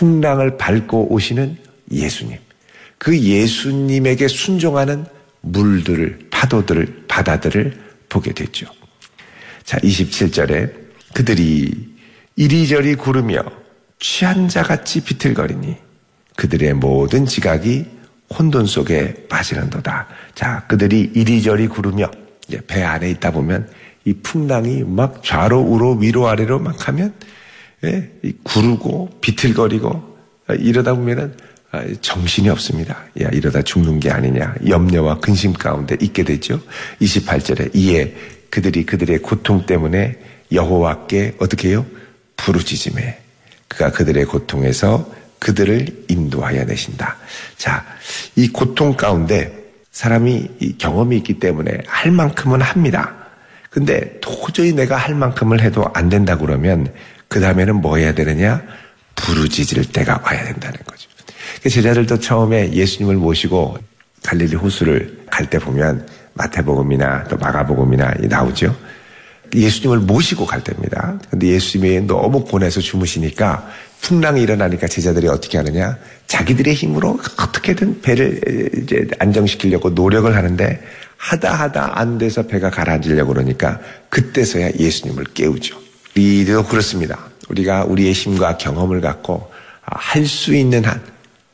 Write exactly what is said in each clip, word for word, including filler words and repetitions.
풍랑을 밟고 오시는 예수님, 그 예수님에게 순종하는 물들을, 파도들을, 바다들을 보게 됐죠. 자, 이십칠 절에 그들이 이리저리 구르며 취한 자같이 비틀거리니 그들의 모든 지각이 혼돈 속에 빠지는도다. 자, 그들이 이리저리 구르며, 이제 배 안에 있다 보면 이 풍랑이 막 좌로 우로 위로 아래로 막 하면, 예, 구르고 비틀거리고 이러다 보면은 정신이 없습니다. 야, 이러다 죽는 게 아니냐, 염려와 근심 가운데 있게 되죠. 이십팔 절에 이에 그들이 그들의 고통 때문에 여호와께 어떻게 해요? 부르짖으매 그가 그들의 고통에서 그들을 인도하여 내신다. 자, 이 고통 가운데 사람이 이 경험이 있기 때문에 할 만큼은 합니다. 근데 도저히 내가 할 만큼을 해도 안 된다 그러면 그 다음에는 뭐 해야 되느냐? 부르짖을 때가 와야 된다는 거죠. 제자들도 처음에 예수님을 모시고 갈릴리 호수를 갈 때 보면 마태복음이나 또 마가복음이나 나오죠. 예수님을 모시고 갈 때입니다. 근데 예수님이 너무 고뇌해서 주무시니까 풍랑이 일어나니까 제자들이 어떻게 하느냐? 자기들의 힘으로 어떻게든 배를 이제 안정시키려고 노력을 하는데 하다 하다 안 돼서 배가 가라앉으려고 그러니까 그때서야 예수님을 깨우죠. 우리도 그렇습니다. 우리가 우리의 힘과 경험을 갖고 할 수 있는 한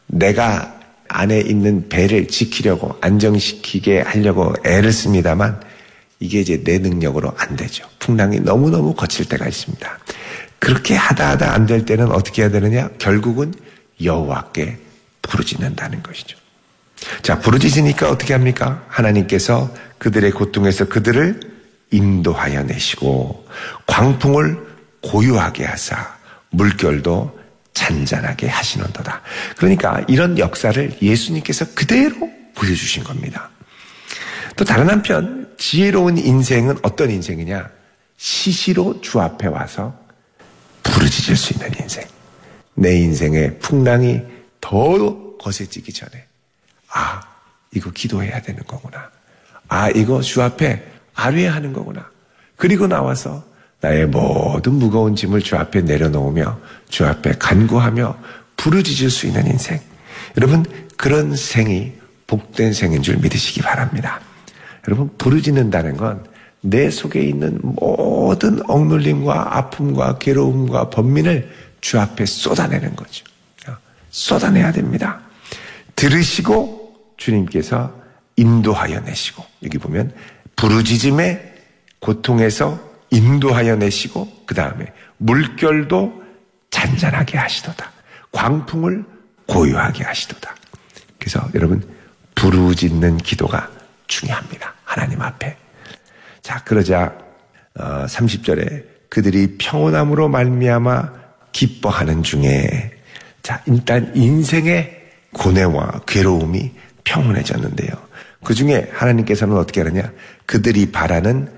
내가 안에 있는 배를 지키려고 안정시키게 하려고 애를 씁니다만 이게 이제 내 능력으로 안 되죠. 풍랑이 너무너무 거칠 때가 있습니다. 그렇게 하다 하다 안 될 때는 어떻게 해야 되느냐? 결국은 여호와께 부르짖는다는 것이죠. 자, 부르짖으니까 어떻게 합니까? 하나님께서 그들의 고통에서 그들을 인도하여 내시고 광풍을 고요하게 하사 물결도 잔잔하게 하시는도다. 그러니까 이런 역사를 예수님께서 그대로 보여주신 겁니다. 또 다른 한편 지혜로운 인생은 어떤 인생이냐? 시시로 주 앞에 와서 부르짖을 수 있는 인생. 내 인생의 풍랑이 더 거세지기 전에 아, 이거 기도해야 되는 거구나. 아, 이거 주 앞에 아뢰하는 거구나. 그리고 나와서 나의 모든 무거운 짐을 주 앞에 내려놓으며 주 앞에 간구하며 부르짖을 수 있는 인생. 여러분, 그런 생이 복된 생인 줄 믿으시기 바랍니다. 여러분, 부르짖는다는 건 내 속에 있는 모든 억눌림과 아픔과 괴로움과 번민을 주 앞에 쏟아내는 거죠. 쏟아내야 됩니다. 들으시고 주님께서 인도하여 내시고, 여기 보면 부르짖음의 고통에서 인도하여 내시고 그 다음에 물결도 잔잔하게 하시도다. 광풍을 고요하게 하시도다. 그래서 여러분, 부르짖는 기도가 중요합니다. 하나님 앞에. 자, 그러자 어, 삼십 절에 그들이 평온함으로 말미암아 기뻐하는 중에, 자, 일단 인생의 고뇌와 괴로움이 평온해졌는데요. 그 중에 하나님께서는 어떻게 하느냐? 그들이 바라는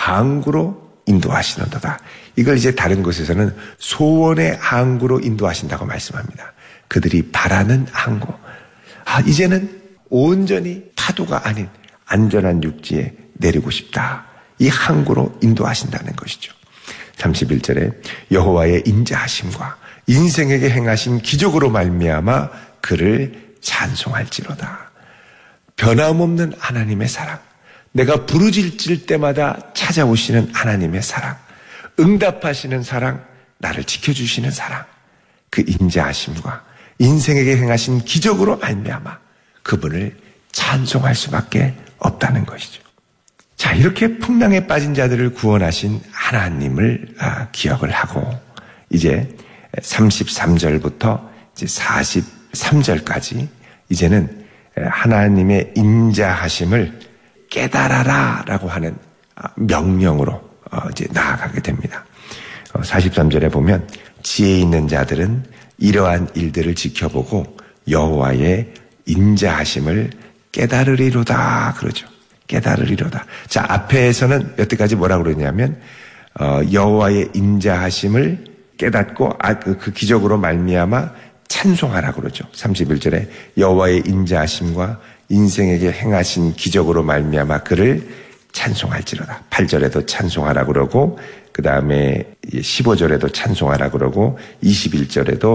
항구로 인도하시는도다. 이걸 이제 다른 곳에서는 소원의 항구로 인도하신다고 말씀합니다. 그들이 바라는 항구. 아, 이제는 온전히 파도가 아닌 안전한 육지에 내리고 싶다. 이 항구로 인도하신다는 것이죠. 삼십일 절에 여호와의 인자하심과 인생에게 행하신 기적으로 말미암아 그를 찬송할지로다. 변함없는 하나님의 사랑, 내가 부르짖을 때마다 찾아오시는 하나님의 사랑, 응답하시는 사랑, 나를 지켜주시는 사랑, 그 인자하심과 인생에게 행하신 기적으로 말미암아 그분을 찬송할 수밖에 없다는 것이죠. 자, 이렇게 풍랑에 빠진 자들을 구원하신 하나님을 아, 기억을 하고 이제 삼십삼 절부터 이제 사십삼 절까지 이제는 하나님의 인자하심을 깨달아라 라고 하는 명령으로 이제 나아가게 됩니다. 사십삼 절에 보면 지혜 있는 자들은 이러한 일들을 지켜보고 여호와의 인자하심을 깨달으리로다 그러죠. 깨달으리로다. 자, 앞에서는 여태까지 뭐라고 그러냐면 어, 여호와의 인자하심을 깨닫고 아, 그, 그 기적으로 말미암아 찬송하라고 그러죠. 삼십일 절에 여호와의 인자하심과 인생에게 행하신 기적으로 말미암아 그를 찬송할지로다. 팔 절에도 찬송하라고 그러고 그 다음에 십오 절에도 찬송하라고 그러고 이십일 절에도